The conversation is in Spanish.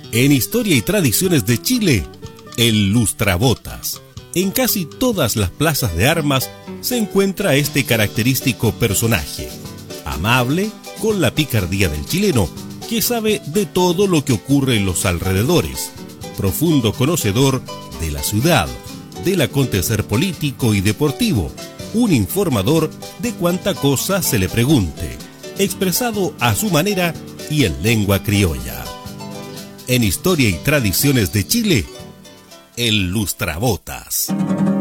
En Historia y Tradiciones de Chile, el lustrabotas. En casi todas las plazas de armas se encuentra este característico personaje, amable, con la picardía del chileno, que sabe de todo lo que ocurre en los alrededores, profundo conocedor de la ciudad, del acontecer político y deportivo, un informador de cuanta cosa se le pregunte, expresado a su manera y en lengua criolla. En Historia y Tradiciones de Chile, el lustrabotas.